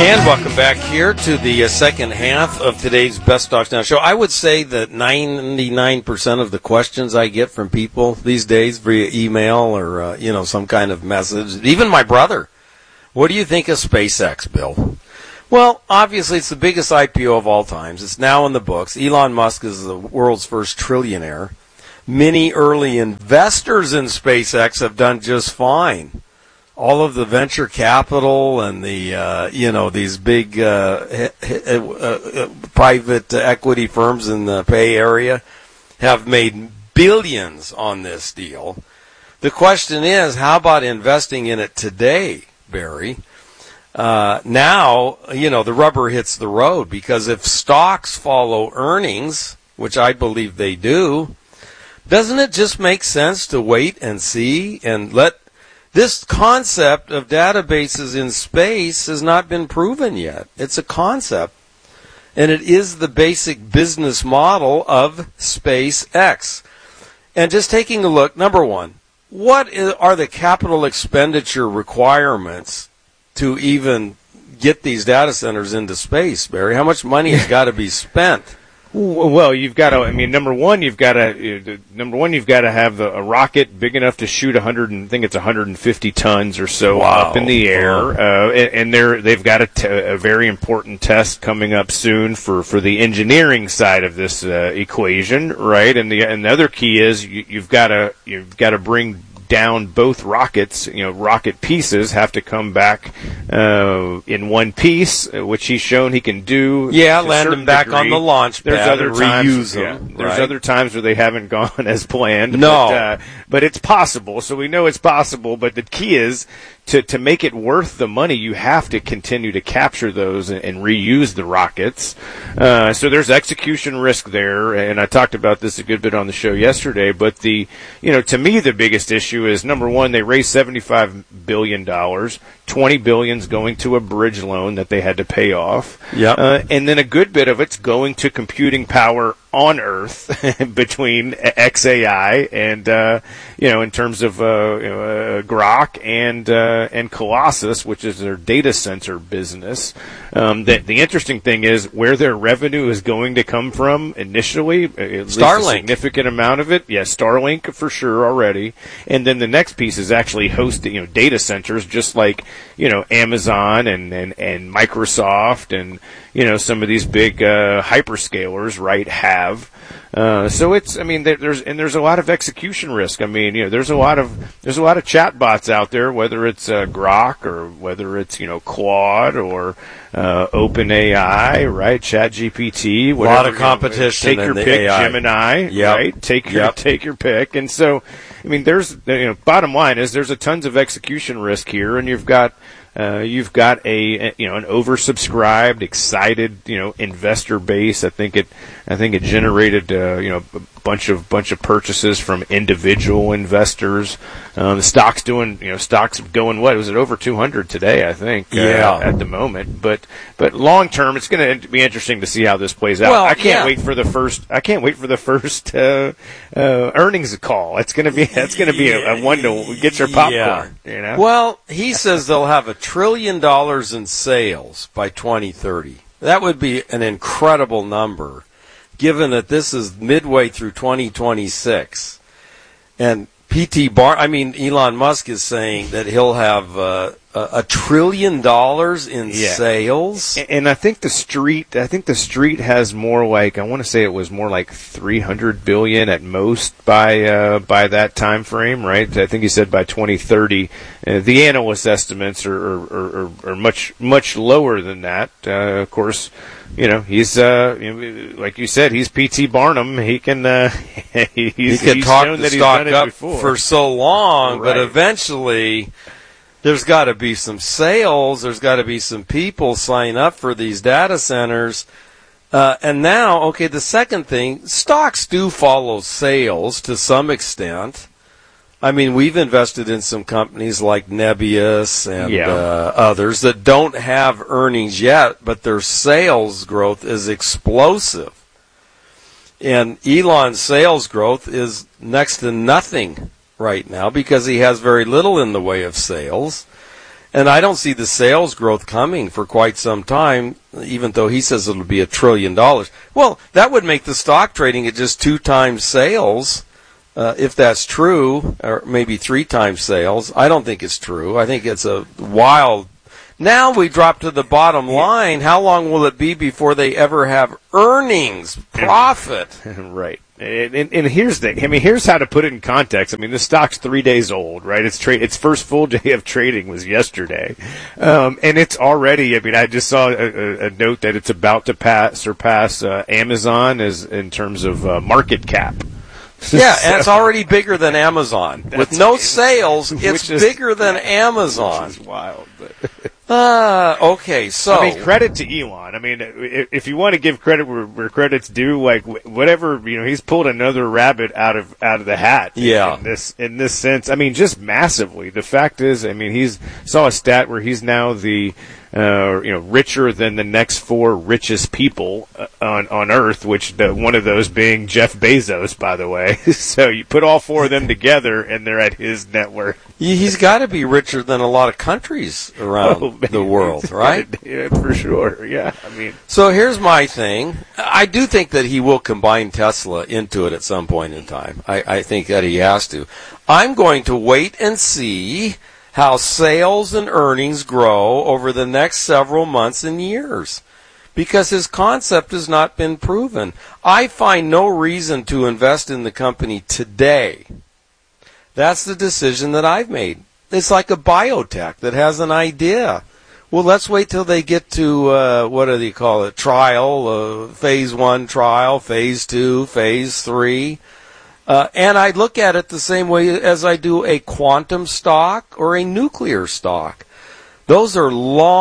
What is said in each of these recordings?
And welcome back here to the second half of today's Best Stocks Now show. I would say that 99% of the questions I get from people these days via email or, some kind of message, even my brother, what do you think of SpaceX, Bill? Well, obviously it's the biggest IPO of all times. It's now in the books. Elon Musk is the world's first trillionaire. Many early investors in SpaceX have done just fine. All of the venture capital and the, these big private equity firms in the Bay Area have made billions on this deal. The question is, how about investing in it today, Barry? Now, the rubber hits the road, because if stocks follow earnings, which I believe they do, doesn't it just make sense to wait and see and let this concept of databases in space has not been proven yet. It's a concept, and it is the basic business model of SpaceX. And just taking a look, number one, what are the capital expenditure requirements to even get these data centers into space, Barry? How much money has got to be spent? Well, you've got to. I mean, number one, you've got to have a rocket big enough to shoot 150 tons or so up in the air, and they've got a very important test coming up soon for the engineering side of this equation, right? And the other key is you've got to bring down both rockets. Rocket pieces have to come back in one piece, which he's shown he can do. Yeah, land them back on the launch pad. There's other times, reuse them. Yeah, there's other times where they haven't gone as planned. No, but it's possible. So we know it's possible. But the key is to make it worth the money, you have to continue to capture those and reuse the rockets. So there's execution risk there, and I talked about this a good bit on the show yesterday. But to me, the biggest issue is, number one, they raised $75 billion. $20 billion's going to a bridge loan that they had to pay off. Yep. And then a good bit of it's going to computing power on Earth between XAI and in terms of Grok and Colossus, which is their data center business. The interesting thing is where their revenue is going to come from initially. At Starlink, least a significant amount of it. Yeah, Starlink for sure already. And then the next piece is actually hosting data centers, just like Amazon and Microsoft and some of these big hyperscalers, right, have. So it's, there's a lot of execution risk. There's a lot of chat bots out there, whether it's Grok or whether it's Claude or OpenAI, right? ChatGPT, a lot of competition. Take your pick, AI. Gemini, yep. Right? Take your pick. And so, there's bottom line is there's a tons of execution risk here, and you've got an oversubscribed, excited, investor base. I think it generated, a bunch of purchases from individual investors. The stock's going what? Was it over 200 today? I think. At the moment, but long term, it's going to be interesting to see how this plays out. Well, I can't wait for the first earnings call. That's going to be a one to get your popcorn. Yeah. Well, he says they'll have $1 trillion in sales by 2030. That would be an incredible number, given that this is midway through 2026. And Elon Musk is saying that he'll have $1 trillion in sales. And I think the street has more like, I want to say it was more like 300 billion at most by that time frame, right? I think he said by 2030. The analyst estimates are much lower than that. Of course, he's like you said, he's P.T. Barnum. He can he's talk shown the that he's stock done it up before. For so long, Right. But eventually there's got to be some sales. There's got to be some people sign up for these data centers. And now, the second thing, stocks do follow sales to some extent. We've invested in some companies like Nebius and others that don't have earnings yet, but their sales growth is explosive. And Elon's sales growth is next to nothing right now because he has very little in the way of sales. And I don't see the sales growth coming for quite some time, even though he says it'll be $1 trillion. Well, that would make the stock trading at just 2 times sales, if that's true, or maybe 3 times sales. I don't think it's true. I think it's a wild. Now we drop to the bottom line. How long will it be before they ever have earnings, profit? Right. And here's here's how to put it in context. I mean, the stock's 3 days old, right? Its first full day of trading was yesterday. And it's already, I mean, I just saw a note that it's about to surpass Amazon as in terms of market cap. Yeah, and it's already bigger than Amazon. With no sales, it's bigger than Amazon. Which is wild. Okay, so I mean, credit to Elon. I mean, if you want to give credit where credit's due, like whatever, he's pulled another rabbit out of the hat. Yeah. In this sense, I mean, just massively. The fact is, I mean, saw a stat where he's now the richer than the next 4 richest people on Earth, which one of those being Jeff Bezos, by the way. So you put all 4 of them together, and they're at his net worth. He's got to be richer than a lot of countries around the world, right? Yeah, for sure. Yeah, I mean. So here's my thing. I do think that he will combine Tesla into it at some point in time. I think that he has to. I'm going to wait and see how sales and earnings grow over the next several months and years, because his concept has not been proven. I find no reason to invest in the company today. That's the decision that I've made. It's like a biotech that has an idea. Well, let's wait till they get to, what do they call it, trial, phase 1 trial, phase 2, phase 3. And I look at it the same way as I do a quantum stock or a nuclear stock. Those are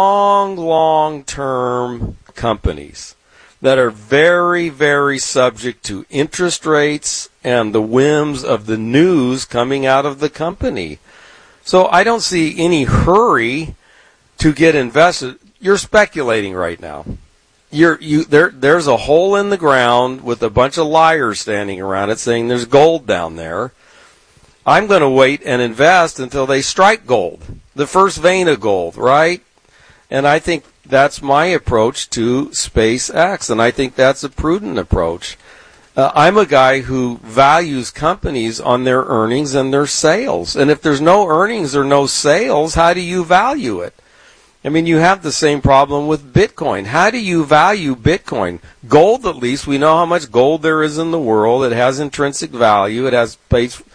long-term companies that are very, very subject to interest rates and the whims of the news coming out of the company. So I don't see any hurry to get invested. You're speculating right now. There's a hole in the ground with a bunch of liars standing around it saying there's gold down there. I'm going to wait and invest until they strike gold, the first vein of gold, right? And I think that's my approach to SpaceX, and I think that's a prudent approach. I'm a guy who values companies on their earnings and their sales. And if there's no earnings or no sales, how do you value it? I mean, you have the same problem with Bitcoin. How do you value Bitcoin? Gold, at least, we know how much gold there is in the world. It has intrinsic value. It has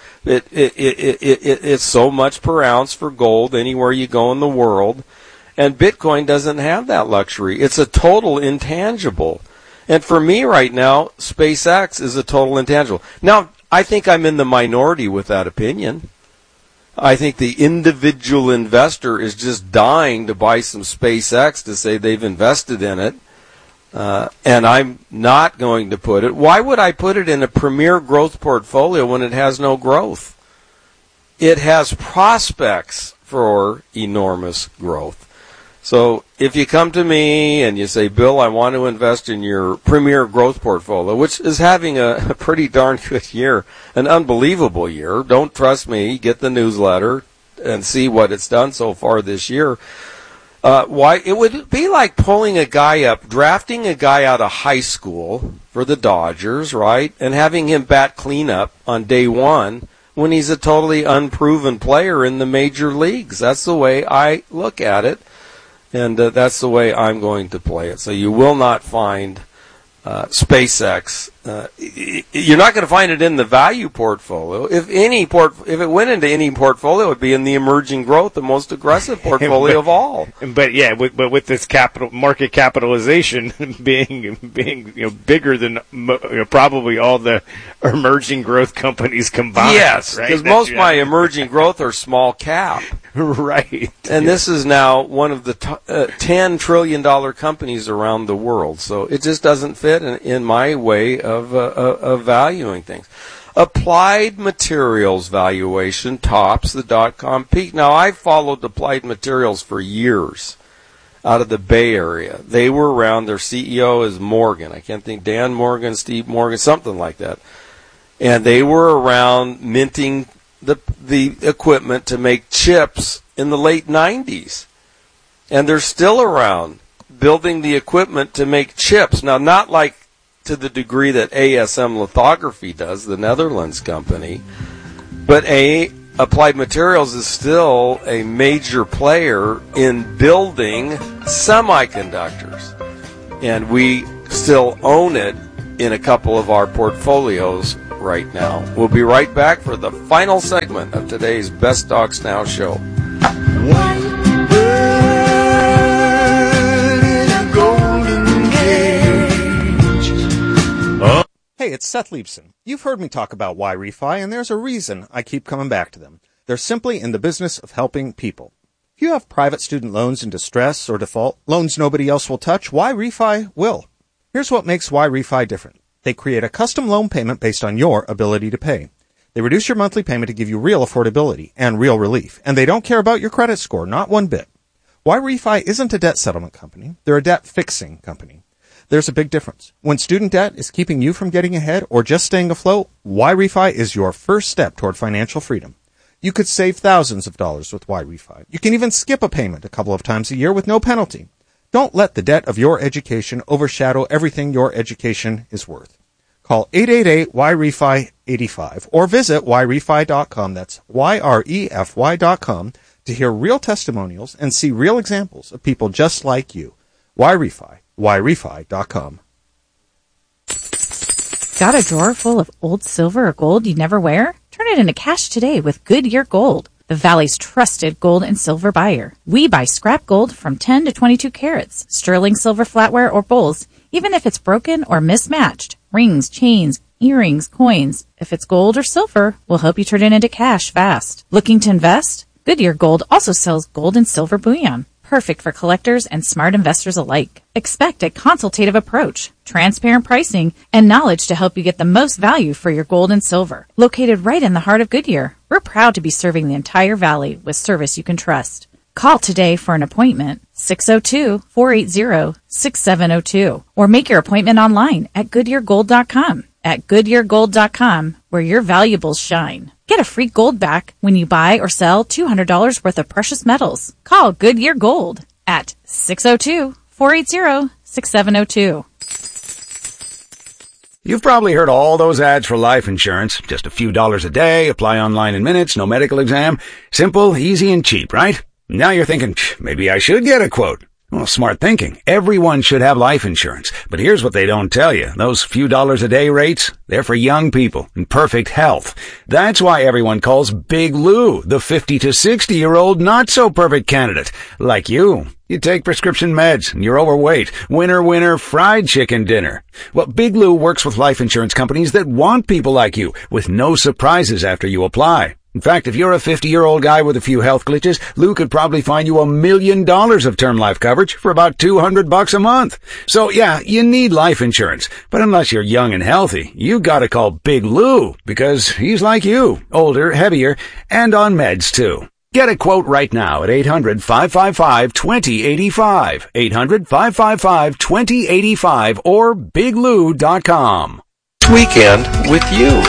it's so much per ounce for gold anywhere you go in the world. And Bitcoin doesn't have that luxury. It's a total intangible. And for me right now, SpaceX is a total intangible. Now, I think I'm in the minority with that opinion. I think the individual investor is just dying to buy some SpaceX to say they've invested in it. And I'm not going to put it. Why would I put it in a premier growth portfolio when it has no growth? It has prospects for enormous growth. So if you come to me and you say, Bill, I want to invest in your premier growth portfolio, which is having a pretty darn good year, an unbelievable year. Don't trust me. Get the newsletter and see what it's done so far this year. Why it would be like pulling a guy up, drafting a guy out of high school for the Dodgers, right, and having him bat cleanup on day one when he's a totally unproven player in the major leagues. That's the way I look at it. And that's the way I'm going to play it. So you will not find SpaceX. You're not going to find it in the value portfolio. If it went into any portfolio, it would be in the emerging growth, the most aggressive portfolio of all. But yeah, with this market capitalization being bigger than probably all the emerging growth companies combined. Yes, because right? Most of my emerging growth are small cap. Right. And this is now one of the $10 trillion companies around the world. So it just doesn't fit in my way of valuing things. Applied Materials valuation tops the dot-com peak. Now, I've followed Applied Materials for years out of the Bay Area. They were around. Their CEO is Morgan. I can't think, Dan Morgan, Steve Morgan, something like that. And they were around minting the equipment to make chips in the late 90s. and they're still around building the equipment to make chips. Now, not like to the degree that ASM Lithography does, the Netherlands company, but Applied Materials is still a major player in building semiconductors. And we still own it in a couple of our portfolios right now. We'll be right back for the final segment of today's Best Dogs Now show. One bird in a golden cage. Oh. Hey, it's Seth Leibson. You've heard me talk about Y-Refi, and there's a reason I keep coming back to them. They're simply in the business of helping people. If you have private student loans in distress or default, loans nobody else will touch, Y-Refi will. Here's what makes Y-Refi different. They create a custom loan payment based on your ability to pay. They reduce your monthly payment to give you real affordability and real relief, and they don't care about your credit score, not one bit. Y-Refi isn't a debt settlement company. They're a debt fixing company. There's a big difference. When student debt is keeping you from getting ahead or just staying afloat, Y-Refi is your first step toward financial freedom. You could save thousands of dollars with Y-Refi. You can even skip a payment a couple of times a year with no penalty. Don't let the debt of your education overshadow everything your education is worth. Call 888-YREFI-85 or visit YREFI.com. That's YREFY.com to hear real testimonials and see real examples of people just like you. YREFI. YREFI.com. Got a drawer full of old silver or gold you never wear? Turn it into cash today with Goodyear Gold, the Valley's trusted gold and silver buyer. We buy scrap gold from 10 to 22 carats, sterling silver flatware or bowls, even if it's broken or mismatched. Rings, chains, earrings, coins. If it's gold or silver, we'll help you turn it into cash fast. Looking to invest? Goodyear Gold also sells gold and silver bullion. Perfect for collectors and smart investors alike. Expect a consultative approach, transparent pricing, and knowledge to help you get the most value for your gold and silver. Located right in the heart of Goodyear, we're proud to be serving the entire valley with service you can trust. Call today for an appointment, 602-480-6702, or make your appointment online at GoodyearGold.com. At GoodyearGold.com, where your valuables shine. Get a free gold back when you buy or sell $200 worth of precious metals. Call Goodyear Gold at 602-480-6702. You've probably heard all those ads for life insurance. Just a few dollars a day, apply online in minutes, no medical exam. Simple, easy, and cheap, right? Now you're thinking, maybe I should get a quote. Well, smart thinking. Everyone should have life insurance. But here's what they don't tell you. Those few dollars a day rates, they're for young people in perfect health. That's why everyone calls Big Lou the 50 to 60-year-old not-so-perfect candidate. Like you. You take prescription meds, and you're overweight. Winner, winner, fried chicken dinner. Well, Big Lou works with life insurance companies that want people like you, with no surprises after you apply. In fact, if you're a 50-year-old guy with a few health glitches, Lou could probably find you $1 million of term life coverage for about $200 a month. So yeah, you need life insurance. But unless you're young and healthy, you gotta call Big Lou, because he's like you, older, heavier, and on meds too. Get a quote right now at 800-555-2085, 800-555-2085, or biglou.com. Weekend with you.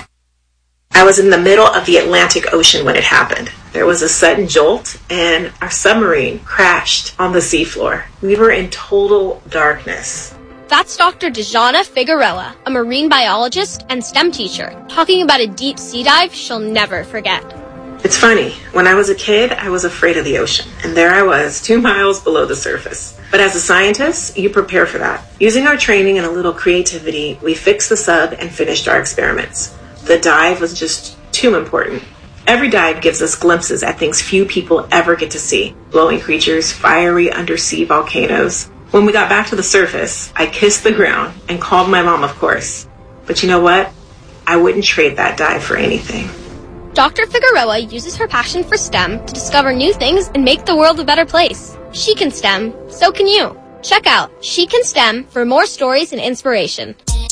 I was in the middle of the Atlantic Ocean when it happened. There was a sudden jolt, and our submarine crashed on the seafloor. We were in total darkness. That's Dr. Dejana Figueroa, a marine biologist and STEM teacher, talking about a deep sea dive she'll never forget. It's funny, when I was a kid, I was afraid of the ocean, and there I was, 2 miles below the surface. But as a scientist, you prepare for that. Using our training and a little creativity, we fixed the sub and finished our experiments. The dive was just too important. Every dive gives us glimpses at things few people ever get to see. Glowing creatures, fiery undersea volcanoes. When we got back to the surface, I kissed the ground and called my mom, of course. But you know what? I wouldn't trade that dive for anything. Dr. Figueroa uses her passion for STEM to discover new things and make the world a better place. She can STEM, so can you. Check out She Can STEM for more stories and inspiration.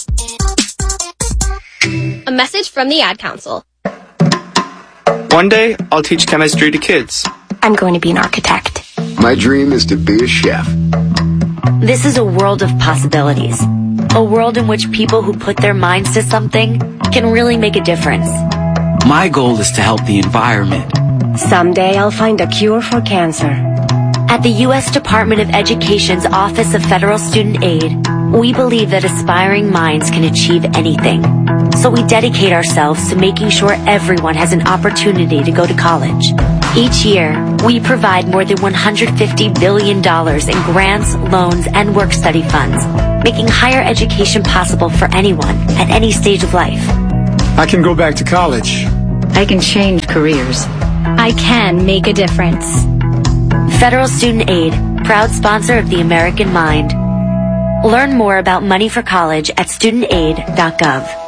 A message from the Ad Council. One day, I'll teach chemistry to kids. I'm going to be an architect. My dream is to be a chef. This is a world of possibilities. A world in which people who put their minds to something can really make a difference. My goal is to help the environment. Someday I'll find a cure for cancer. At the U.S. Department of Education's Office of Federal Student Aid, we believe that aspiring minds can achieve anything. So we dedicate ourselves to making sure everyone has an opportunity to go to college. Each year, we provide more than $150 billion in grants, loans, and work-study funds, making higher education possible for anyone at any stage of life. I can go back to college. I can change careers. I can make a difference. Federal Student Aid, proud sponsor of the American Mind. Learn more about money for college at studentaid.gov.